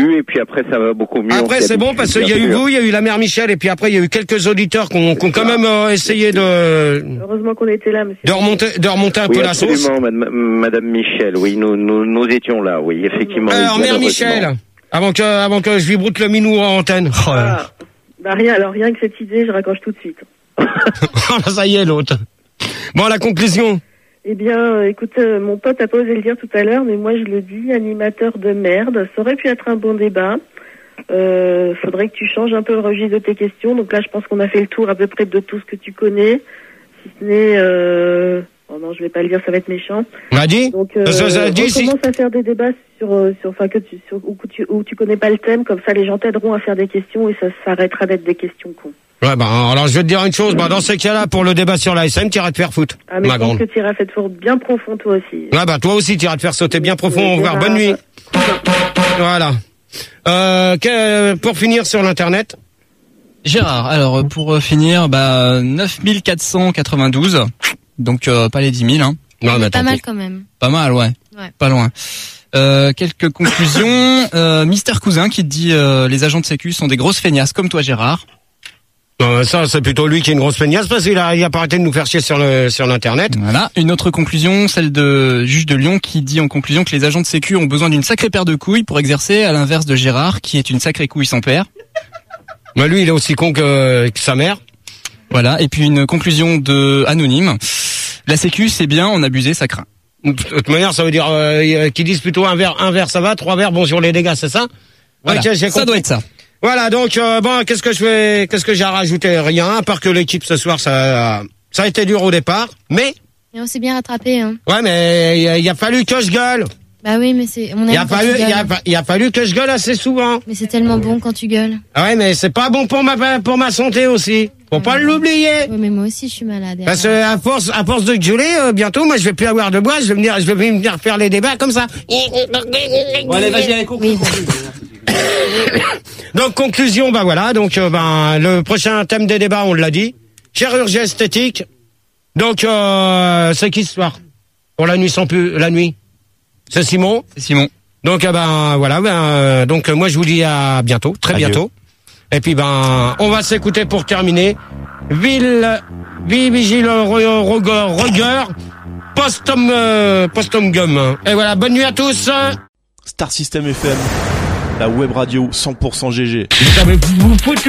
début et puis après ça va beaucoup mieux. Après c'est bon parce qu'il y a eu vous, il y a eu la mère Michel et puis après il y a eu quelques auditeurs qui ont quand même essayé Heureusement qu'on était là, monsieur. De remonter un peu la sauce. Absolument, madame Michel, oui, nous étions là, oui, effectivement. Alors mère Michel, avant que je vibroute le minou en antenne. Rien que cette idée, je raccroche tout de suite. Ça y est l'autre. Bon, la conclusion. Eh bien, écoute, mon pote a pas osé le dire tout à l'heure, mais moi je le dis, animateur de merde, ça aurait pu être un bon débat. Faudrait que tu changes un peu le registre de tes questions. Donc là, je pense qu'on a fait le tour à peu près de tout ce que tu connais. Si ce n'est... Oh non, je vais pas le dire, ça va être méchant. M'a dit. Donc, on commence à faire des débats où tu connais pas le thème, comme ça les gens t'aideront à faire des questions et ça s'arrêtera d'être des questions cons. Ouais, alors je vais te dire une chose, dans ces cas-là, pour le débat sur l'ASM, tu iras te faire foutre. Ah, mais je pense que tu iras faire bien profond, toi aussi. Ouais, toi aussi, tu iras te faire sauter bien profond. Au revoir, bonne nuit. Voilà. Pour finir sur l'internet. Gérard, alors, pour finir, 9492. Donc, pas les 10 000, hein. Non, mais pas mal quand même. Pas mal, ouais. Pas loin. Quelques conclusions. Mister Cousin qui te dit, les agents de sécu sont des grosses feignasses, comme toi, Gérard. Ça, c'est plutôt lui qui est une grosse feignasse parce qu'il a pas arrêté de nous faire chier sur l'internet. Voilà. Une autre conclusion, celle de juge de Lyon qui dit en conclusion que les agents de sécu ont besoin d'une sacrée paire de couilles pour exercer, à l'inverse de Gérard, qui est une sacrée couille sans père. Lui, il est aussi con que sa mère. Voilà. Et puis une conclusion de Anonyme. La sécu, c'est bien, en abuser, ça craint. De toute manière, ça veut dire qu'ils disent plutôt un verre ça va, 3 verres, bon sur les dégâts, c'est ça? Voilà. Okay, ça doit être ça. Voilà, donc qu'est-ce que j'ai à rajouter? Rien, à part que l'équipe ce soir, ça a été dur au départ, mais... Et on s'est bien rattrapé, hein. Ouais, mais il a fallu que je gueule. Bah oui, mais c'est... Il a fallu que je gueule assez souvent. Mais c'est tellement bon quand tu gueules. Ah ouais, mais c'est pas bon pour ma santé aussi. Faut pas l'oublier. Oui, mais moi aussi, je suis malade. Parce que à force de gueuler, bientôt, moi, je vais plus avoir de bois, je vais venir faire les débats comme ça. Bon, allez, vas-y, allez, conclusion. Donc, conclusion, voilà. Donc, le prochain thème des débats, on l'a dit. Chirurgie esthétique. Donc, c'est qui ce soir? Pour la nuit la nuit. C'est Simon. C'est Simon. Donc, voilà, donc, moi, je vous dis à bientôt, très bientôt. Et puis, on va s'écouter pour terminer. Vigile Roger, Postum Gum. Et voilà, bonne nuit à tous. Star System FM, la web radio 100% GG. Vous foutu